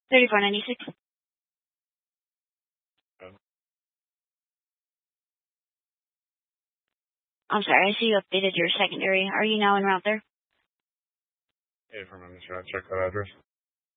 3496. I'm sorry, I see you updated your secondary. Are you now en route there? Hey, from Mr. Check that address.